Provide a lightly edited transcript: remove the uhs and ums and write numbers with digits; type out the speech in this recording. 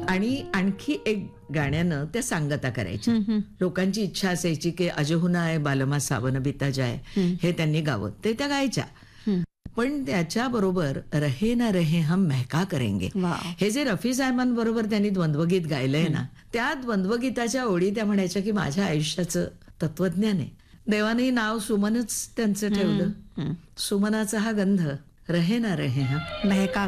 आणि आणखी एक गाण्यानं त्या सांगता करायच्या. लोकांची इच्छा असायची की अजहुना आहे बालमा सावन बिता जाय हे त्यांनी गावं, ते त्या गायच्या. पण त्याच्याबरोबर रहे ना रहे हम महका करेंगे हे जे रफी साहेबां बरोबर त्यांनी द्वंद्वगीत गायलंय ना, त्या द्वंद्वगीताच्या ओळी त्या म्हणायच्या की माझ्या आयुष्याचं तत्वज्ञान आहे. देवाने नाव सुमनच त्यांचं ठेवलं. सुमनाचा हा गंध रहे ना रहे हम महका